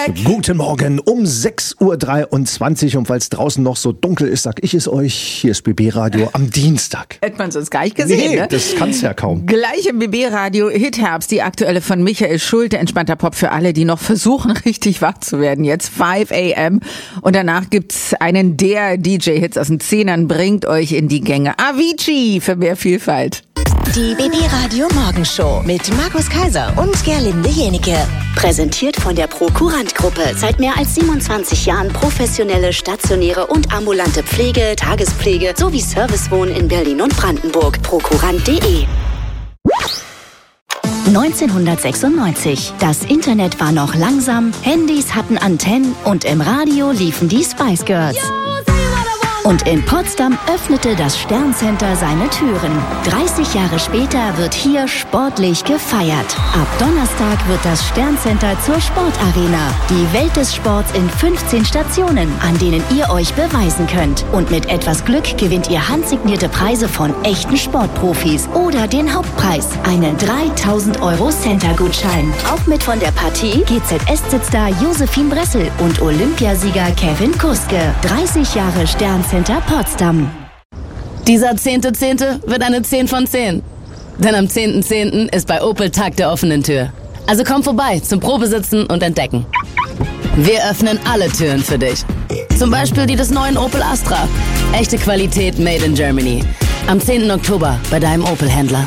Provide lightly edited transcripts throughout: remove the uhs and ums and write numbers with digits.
Guten Morgen um 6.23 Uhr und weil es draußen noch so dunkel ist, sag ich es euch, hier ist BB Radio am Dienstag. Hätte man sonst gar nicht gesehen, ne? Das kann's ja kaum. Gleich im BB Radio Hit-Herbst, die aktuelle von Michael Schulte, entspannter Pop für alle, die noch versuchen, richtig wach zu werden. Jetzt 5 a.m. Und danach gibt's einen der DJ-Hits aus den Zehnern, bringt euch in die Gänge. Avicii für mehr Vielfalt. Die BB Radio Morgenshow mit Markus Kaiser und Gerlinde Jenike. Präsentiert von der Prokurant-Gruppe. Seit mehr als 27 Jahren professionelle, stationäre und ambulante Pflege, Tagespflege sowie Servicewohnen in Berlin und Brandenburg. Prokurant.de 1996. Das Internet war noch langsam, Handys hatten Antennen und im Radio liefen die Spice Girls. Und in Potsdam öffnete das Sterncenter seine Türen. 30 Jahre später wird hier sportlich gefeiert. Ab Donnerstag wird das Sterncenter zur Sportarena. Die Welt des Sports in 15 Stationen, an denen ihr euch beweisen könnt. Und mit etwas Glück gewinnt ihr handsignierte Preise von echten Sportprofis oder den Hauptpreis, einen 3.000 € Center-Gutschein. Auch mit von der Partie GZS-Star Josephine Bressel und Olympiasieger Kevin Kuske. 30 Jahre Sterncenter Potsdam. Dieser 10.10. wird eine 10 von 10. Denn am 10.10. ist bei Opel Tag der offenen Tür. Also komm vorbei zum Probesitzen und Entdecken. Wir öffnen alle Türen für dich. Zum Beispiel die des neuen Opel Astra. Echte Qualität made in Germany. Am 10. Oktober bei deinem Opel-Händler.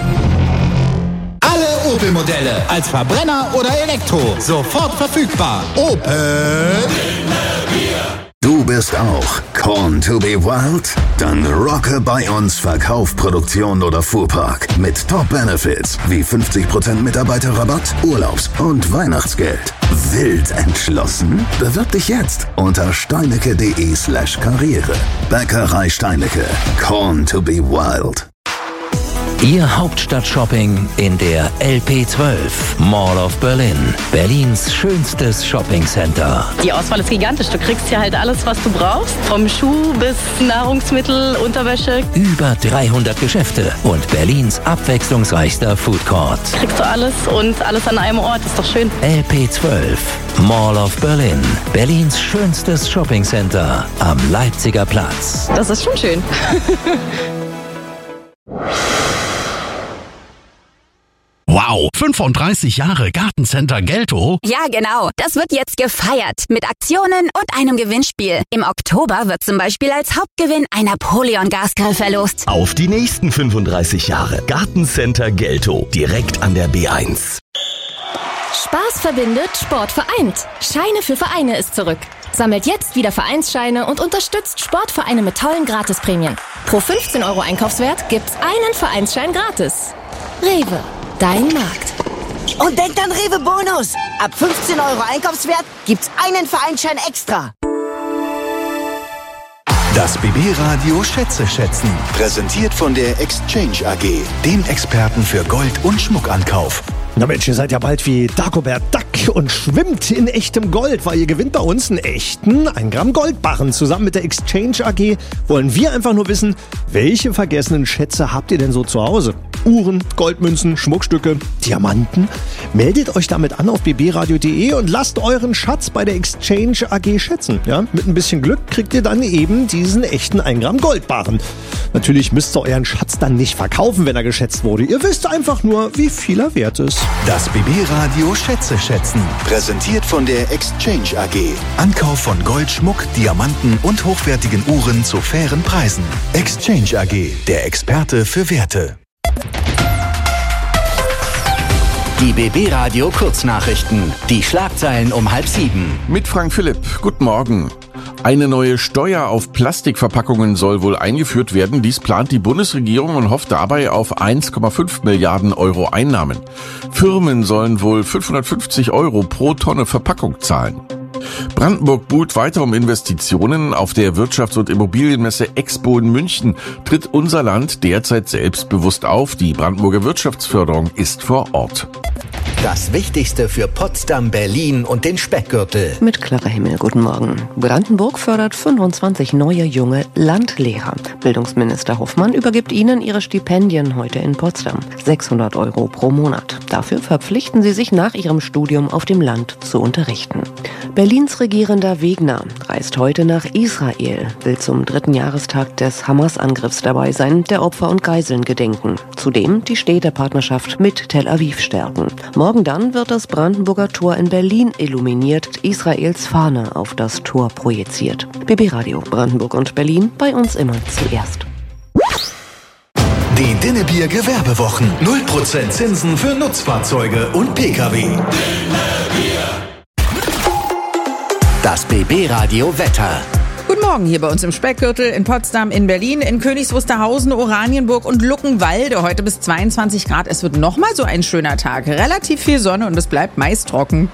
Alle Opel-Modelle als Verbrenner oder Elektro. Sofort verfügbar. Opel. Du bist auch Corn to be Wild? Dann rocke bei uns Verkauf, Produktion oder Fuhrpark mit Top-Benefits wie 50% Mitarbeiterrabatt, Urlaubs- und Weihnachtsgeld. Wild entschlossen? Bewirb dich jetzt unter steinecke.de/Karriere. Bäckerei Steinecke. Corn to be Wild. Ihr Hauptstadt-Shopping in der LP12, Mall of Berlin, Berlins schönstes Shoppingcenter. Die Auswahl ist gigantisch. Du kriegst hier halt alles, was du brauchst. Vom Schuh bis Nahrungsmittel, Unterwäsche. Über 300 Geschäfte und Berlins abwechslungsreichster Food Court. Kriegst du alles und alles an einem Ort. Ist doch schön. LP12, Mall of Berlin, Berlins schönstes Shoppingcenter am Leipziger Platz. Das ist schon schön. Wow, 35 Jahre Gartencenter Geltow? Ja, genau. Das wird jetzt gefeiert mit Aktionen und einem Gewinnspiel. Im Oktober wird zum Beispiel als Hauptgewinn ein Napoleon-Gasgrill verlost. Auf die nächsten 35 Jahre. Gartencenter Geltow, direkt an der B1. Spaß verbindet, Sport vereint. Scheine für Vereine ist zurück. Sammelt jetzt wieder Vereinsscheine und unterstützt Sportvereine mit tollen Gratisprämien. Pro 15 € Einkaufswert gibt's einen Vereinsschein gratis. Rewe. Dein Markt. Und denkt an Rewe Bonus. Ab 15 € Einkaufswert gibt's einen Vereinsschein extra. Das BB Radio Schätze schätzen. Präsentiert von der Exchange AG, dem Experten für Gold- und Schmuckankauf. Na Mensch, ihr seid ja bald wie Dagobert Duck und schwimmt in echtem Gold, weil ihr gewinnt bei uns einen echten 1 Gramm Goldbarren. Zusammen mit der Exchange AG wollen wir einfach nur wissen, welche vergessenen Schätze habt ihr denn so zu Hause? Uhren, Goldmünzen, Schmuckstücke, Diamanten? Meldet euch damit an auf bbradio.de und lasst euren Schatz bei der Exchange AG schätzen. Ja? Mit ein bisschen Glück kriegt ihr dann eben diesen echten 1 Gramm Goldbarren. Natürlich müsst ihr euren Schatz dann nicht verkaufen, wenn er geschätzt wurde. Ihr wisst einfach nur, wie viel er wert ist. Das BB Radio Schätze schätzen. Präsentiert von der Exchange AG. Ankauf von Gold, Schmuck, Diamanten und hochwertigen Uhren zu fairen Preisen. Exchange AG, der Experte für Werte. Die BB Radio Kurznachrichten. Die Schlagzeilen um 6:30. Mit Frank Philipp. Guten Morgen. Eine neue Steuer auf Plastikverpackungen soll wohl eingeführt werden. Dies plant die Bundesregierung und hofft dabei auf 1,5 Milliarden € Einnahmen. Firmen sollen wohl 550 € pro Tonne Verpackung zahlen. Brandenburg buhlt weiter um Investitionen. Auf der Wirtschafts- und Immobilienmesse Expo in München tritt unser Land derzeit selbstbewusst auf. Die Brandenburger Wirtschaftsförderung ist vor Ort. Das Wichtigste für Potsdam, Berlin und den Speckgürtel. Mit Clara Himmel, guten Morgen. Brandenburg fördert 25 neue junge Landlehrer. Bildungsminister Hoffmann übergibt ihnen ihre Stipendien heute in Potsdam. 600 € pro Monat. Dafür verpflichten sie sich nach ihrem Studium auf dem Land zu unterrichten. Berlins regierender Wegner reist heute nach Israel, will zum 3. Jahrestag des Hamas-Angriffs dabei sein, der Opfer und Geiseln gedenken. Zudem die Städtepartnerschaft mit Tel Aviv stärken. Morgen dann wird das Brandenburger Tor in Berlin illuminiert, Israels Fahne auf das Tor projiziert. BB Radio Brandenburg und Berlin, bei uns immer zuerst. Die Dinnebier Gewerbewochen. 0% Zinsen für Nutzfahrzeuge und Pkw. Das BB Radio Wetter. Guten Morgen hier bei uns im Speckgürtel, in Potsdam, in Berlin, in Königs Wusterhausen, Oranienburg und Luckenwalde. Heute bis 22 Grad. Es wird nochmal so ein schöner Tag. Relativ viel Sonne und es bleibt meist trocken.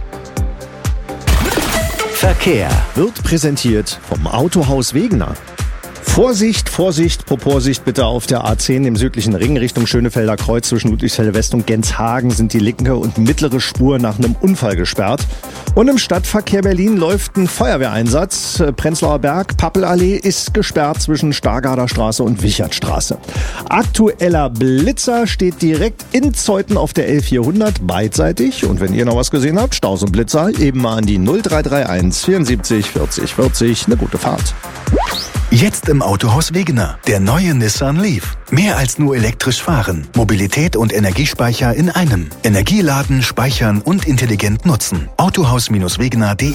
Verkehr wird präsentiert vom Autohaus Wegener. Vorsicht, Vorsicht, Proporsicht bitte auf der A10 im südlichen Ring Richtung Schönefelder Kreuz zwischen Ludwigsfelde West und Genshagen sind die linke und mittlere Spur nach einem Unfall gesperrt. Und im Stadtverkehr Berlin läuft ein Feuerwehreinsatz. Prenzlauer Berg, Pappelallee ist gesperrt zwischen Stargarder Straße und Wichertstraße. Aktueller Blitzer steht direkt in Zeuthen auf der L400 beidseitig. Und wenn ihr noch was gesehen habt, Staus und Blitzer, eben mal an die 0331 74 40 40. Eine gute Fahrt. Jetzt im Autohaus Wegener. Der neue Nissan Leaf. Mehr als nur elektrisch fahren. Mobilität und Energiespeicher in einem. Energieladen, speichern und intelligent nutzen. Autohaus-wegener.de.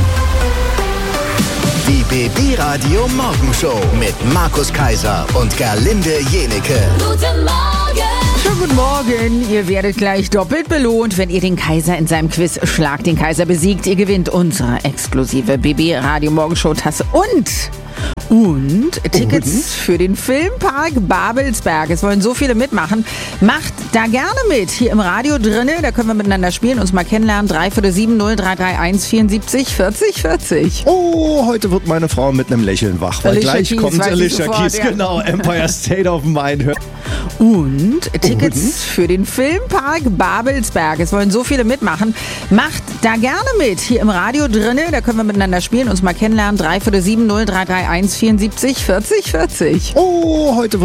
Die BB Radio Morgenshow mit Markus Kaiser und Gerlinde Jenecke. Guten Morgen! Schönen guten Morgen. Ihr werdet gleich doppelt belohnt, wenn ihr den Kaiser in seinem Quiz Schlag den Kaiser besiegt. Ihr gewinnt unsere exklusive BB Radio Morgenshow Tasse und Tickets für den Filmpark Babelsberg. Es wollen so viele mitmachen. Macht da gerne mit. Hier im Radio drinne, da können wir miteinander spielen, uns mal kennenlernen. 3470331 74 40 40. Oh, heute wird meine Frau mit einem Lächeln wach, weil Alicia gleich Keys, kommt Alicia Keys, ja. genau, Empire State of Mind. Und Tickets für den Filmpark Babelsberg. Es wollen so viele mitmachen. Macht da gerne mit. Hier im Radio drinne, da können wir miteinander spielen, uns mal kennenlernen. 3470331 74 40 40. Oh, heute wird